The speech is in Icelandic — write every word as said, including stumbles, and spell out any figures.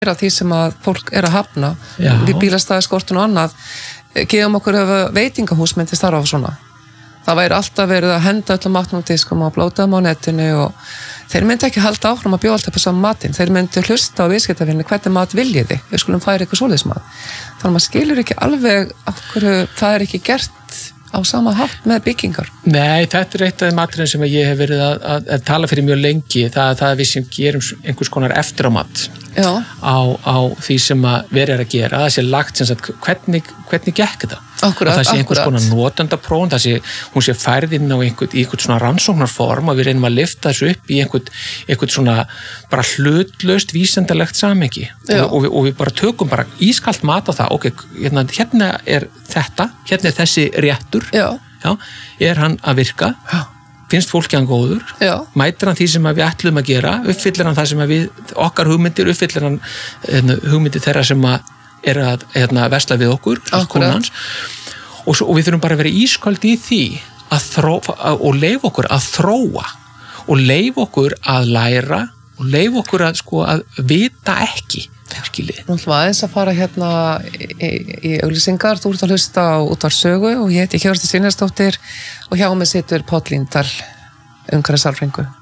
af því sem að fólk er að hafna Já. við bílastæðaskortun og annað gefum okkur ef veitingahús myndi starfa á svona það væri alltaf verið að henda öllum matnum diskum og blóta þeim á netinu og þeir myndi ekki halda áfram að bjóða alltaf på saman matinn, þeir myndi hlusta á viðskiptavinni hvernig mat viljiði, við skulum færa eitthvað svoleiðis mat, þannig að maður skilur ekki alveg af hverju það er ekki gert á sama hátt með byggingar. Nei, þetta er eitt af þeim atriðum sem ég hef verið að, að, að tala fyrir mjög lengi, það, það að við sem gerum einhvers konar eftir á mat á, á því sem að verið er að gera, það sé lagt sem sagt hvernig, hvernig gekk þetta akkurat, og það sé einhvers akkurat. konar notendaprófun, það sé, hún sé færð inn á einhvern, í einhvern svona rannsóknarform og við reynum að lyfta þessu upp í einhvern, einhvern svona bara hlutlaust vísindalegt samhengi og, og, við, og við bara tökum bara ískalt mat á það, ok, hérna, hérna er þetta, hérna er þessi réttur, Já. Já, er hann að virka, Já. finnst fólki hann góður, Já. mætir hann því sem við ætlum að gera, uppfyllir hann það sem við, okkar hugmyndir, uppfyllir hann hérna, hugmyndir þeirra sem að er að hérna, versla við okkur konans, og, svo, og við þurfum bara að vera ísköld í því að þróa, og leif okkur að þróa og leif okkur að læra og leif okkur að, sko, að vita ekki skilið. Nú ætlum við aðeins að fara hérna í, í, í auglýsingar, þú ert að hlusta á Útvarpssögu og ég heiti Hjörtur Sýnarsdóttir og hjá mig situr Páll Líndal umhverfissálfræðingur.